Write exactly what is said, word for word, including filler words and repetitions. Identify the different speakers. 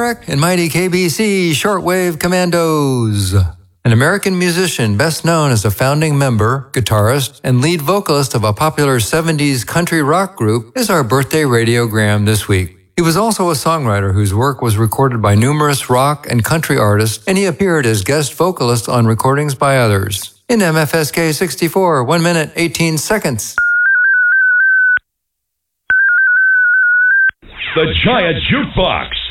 Speaker 1: Eric and mighty K B C Shortwave Commandos. An American musician best known as a founding member, guitarist, and lead vocalist of a popular seventies country rock group is our birthday radiogram this week. He was also a songwriter whose work was recorded by numerous rock and country artists, and he appeared as guest vocalist on recordings by others. In M F S K sixty-four, one minute, eighteen seconds.
Speaker 2: The Giant Jukebox.